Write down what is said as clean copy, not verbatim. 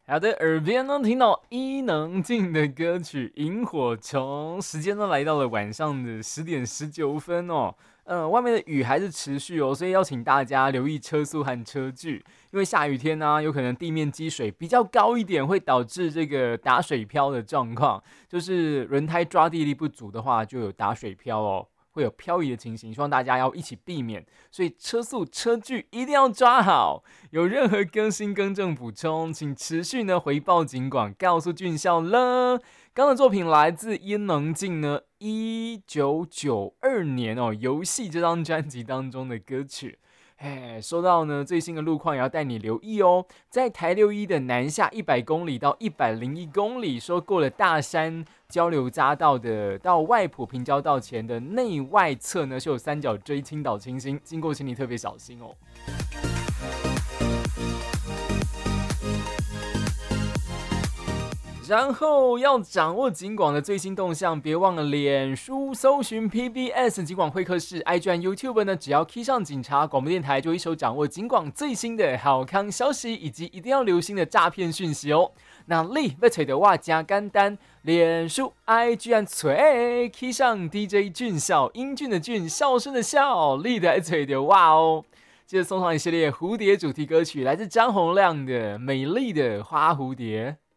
好的，耳边呢听到伊能静的歌曲《萤火虫》，时间呢来到了晚上的10点19分哦。外面的雨还是持续哦，所以要请大家留意车速和车距，因为下雨天呢、有可能地面积水比较高一点，会导致这个打水漂的状况，就是轮胎抓地力不足的话，就有打水漂哦。会有漂移的情形，希望大家要一起避免，所以车速、车距一定要抓好。有任何更新、更正、补充，请持续呢回报警广，告诉俊孝了。刚的作品来自伊能静呢1992年《游戏》这张专辑当中的歌曲。说到呢最新的路况，也要带你留意哦。在台61的南下100公里到101公里，说过了大山交流匝道的到外埔平交道前的内外侧呢，是有三角锥倾倒情形，经过请你特别小心哦。然后要掌握警广的最新动向，别忘了脸书搜寻 PBS 警广会客室 ，IG 和 YouTube 呢，只要 key 上警察广播电台，就一手掌握警广最新的好康消息，以及一定要留心的诈骗讯息哦。那你要找到我加简单，脸书 IG 和吹 key 上 DJ 俊孝，英俊的俊，笑声的笑，你的找到我哦。接着送上一系列蝴蝶主题歌曲，来自张洪量的《美丽的花蝴蝶》。